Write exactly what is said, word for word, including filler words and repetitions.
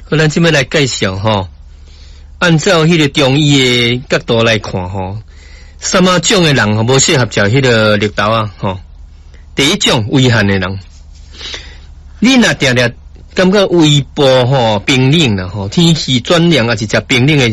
好，咱即摆来介绍吼，按照迄个中医的角度来看吼，什么种的人吼无适合食迄个绿豆啊吼？第一种胃寒的人，你若定定感觉胃部吼冰冷啦吼，天气转凉啊是食冰冷的。